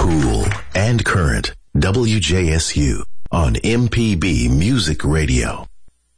cool and current. WJSU on MPB Music Radio.